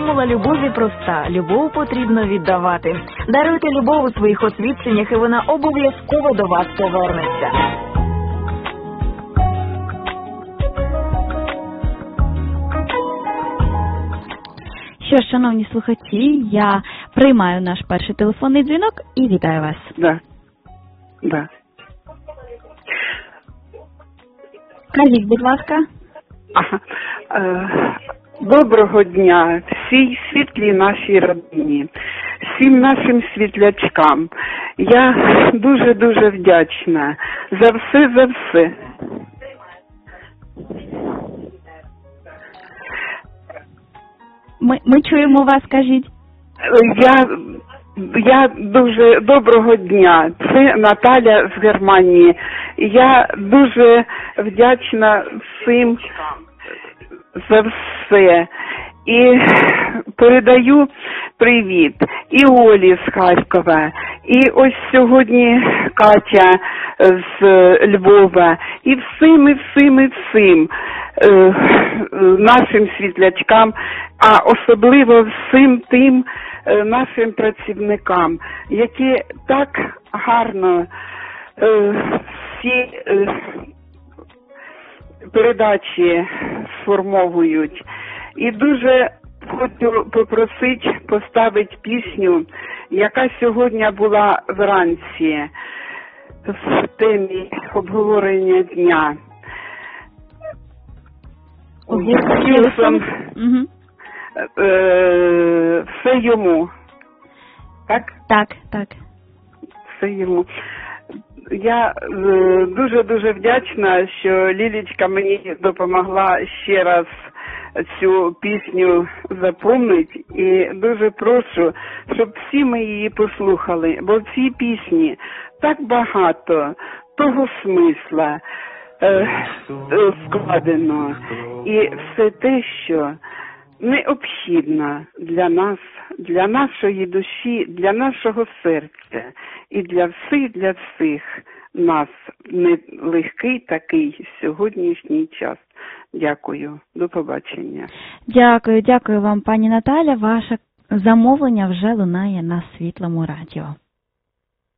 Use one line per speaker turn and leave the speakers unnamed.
Формула любові проста. Любов потрібно віддавати. Даруйте любов у своїх освідченнях, і вона обов'язково до вас повернеться.
Що ж, шановні слухачі, я приймаю наш перший телефонний дзвінок і вітаю вас.
Да.
Кажіть, будь ласка.
Доброго дня всій світлій нашій родині, всім нашим світлячкам. Я дуже вдячна за все.
Ми чуємо вас, кажіть.
Я дуже доброго дня. Це Наталя з Германії. Я дуже вдячна всім за все. І передаю привіт і Олі з Харкова, і ось сьогодні Катя з Львова, і всім нашим світлячкам, а особливо всім тим нашим працівникам, які так гарно всі передачі сформовують. І дуже хочу попросити поставити пісню, яка сьогодні була вранці в темі обговорення дня. Все йому. Так?
Так.
Все йому. Я дуже вдячна, що Лілічка мені допомогла ще раз цю пісню запомнити, і дуже прошу, щоб всі ми її послухали, бо в цій пісні так багато того смисла складено, і все те, що необхідно для нас, для нашої душі, для нашого серця і для всіх нас нелегкий такий сьогоднішній час. Дякую. До побачення.
Дякую вам, пані Наталя. Ваше замовлення вже лунає на Світлому радіо.